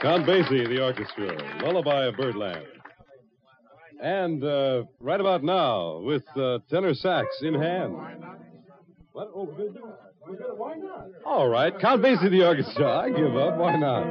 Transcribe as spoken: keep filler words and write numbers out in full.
Count Basie, the orchestra, Lullaby of Birdland. And uh, right about now, with uh, tenor sax in hand. What? Oh, why not? All right, Count Basie, the orchestra. I give up. Why not?